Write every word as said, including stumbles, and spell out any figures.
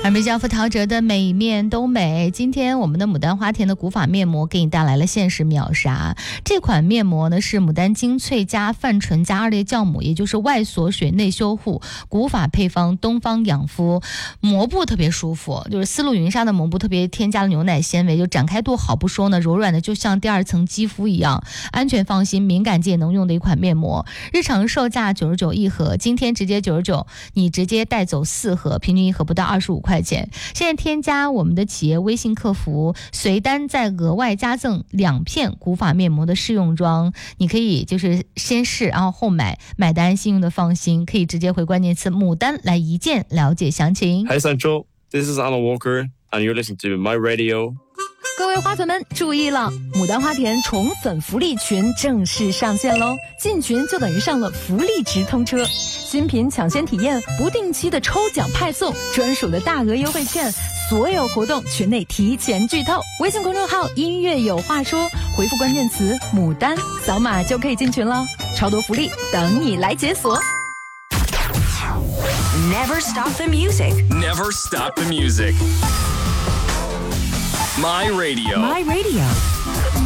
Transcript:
而美娇夫陶喆的每面都美。今天我们的牡丹花田的古法面膜给你带来了限时秒杀。这款面膜呢是牡丹精粹加泛醇加二裂酵母，也就是外锁水内修护，古法配方，东方养肤，膜布特别舒服，就是丝路云纱的膜布特别添加了牛奶纤维，就展开度好不说呢，柔软的就像第二层肌肤一样，安全放心，敏感肌也能用的一款面膜。日常售价九十九一盒，今天直接九十九，你直接带走四盒，平均一盒不到二十五块钱。现在添加我们的企业微信客服，随单再额外加赠两片古法面膜的试用装，你可以就是先试然后后买，买单信用的放心，可以直接回关键词牡丹来一键了解详情。 Hey Central, this is Alan Walker and you're listening to My Radio。 各位花粉们注意了，牡丹花田宠粉福利群正式上线喽！进群就等于上了福利直通车，新品抢先体验，不定期的抽奖派送，专属的大额优惠券，所有活动群内提前剧透。微信公众号音乐有话说，回复关键词牡丹，扫码就可以进群了，超多福利等你来解锁。 Never stop the music. Never stop the music. My Radio. My Radio.